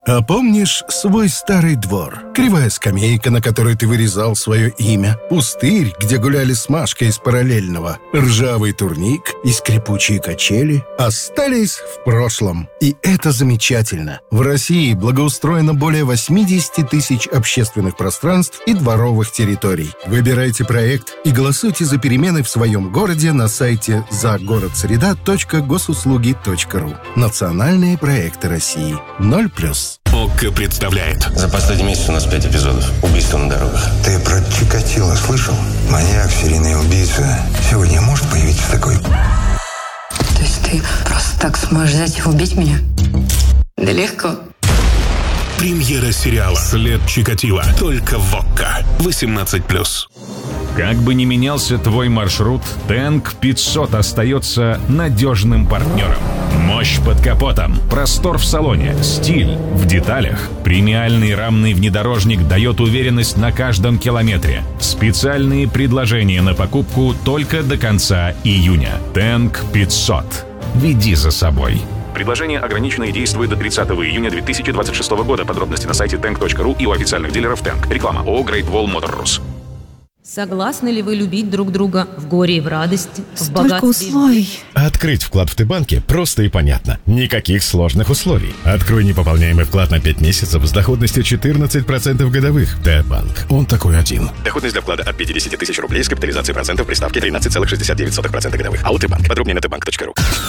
А помнишь свой старый двор? Кривая скамейка, на которой ты вырезал свое имя, пустырь, где гуляли с Машкой из параллельного, ржавый турник и скрипучие качели остались в прошлом. И это замечательно. В России благоустроено более 80 тысяч общественных пространств и дворовых территорий. Выбирайте проект и голосуйте за перемены в своем городе на сайте загородсреда.госуслуги.ру. Национальные проекты России. 0+. ОККО представляет. За последний месяц у нас 5 эпизодов. Убийства на дорогах. Ты про Чикатило слышал? Маньяк, серийный убийца. Сегодня может появиться такой? То есть ты просто так сможешь взять и убить меня? Да легко. Премьера сериала «След Чикатило». Только в ОККО. 18+. Как бы ни менялся твой маршрут, Тэнк 500 остается надежным партнером. Мощь под капотом, простор в салоне, стиль в деталях. Премиальный рамный внедорожник дает уверенность на каждом километре. Специальные предложения на покупку только до конца июня. Тэнк 500. Веди за собой. Предложение ограничено и действует до 30 июня 2026 года. Подробности на сайте tank.ru и у официальных дилеров Тэнк. Реклама ООО Great Wall Motor Rus. Согласны ли вы любить друг друга в горе и в радости, в богатстве? условий. Открыть вклад в Т-банке просто и понятно. Никаких сложных условий. Открой неpoполняемый вклад на 5 месяцев с доходностью 14% годовых. Т-банк. Он такой один. Доходность для вклада от 50 тысяч рублей с капитализацией процентов при ставке 13,69% годовых. АО Т-банк. Подробнее на tbank.ru.